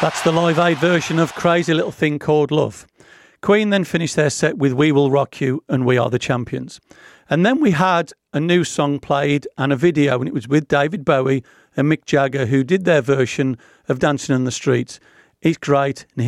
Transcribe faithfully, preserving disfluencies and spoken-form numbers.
That's the Live Aid version of Crazy Little Thing Called Love. Queen then finished their set with We Will Rock You and We Are the Champions. And then we had a new song played and a video, and it was with David Bowie and Mick Jagger, who did their version of Dancing on the Streets. It's great. And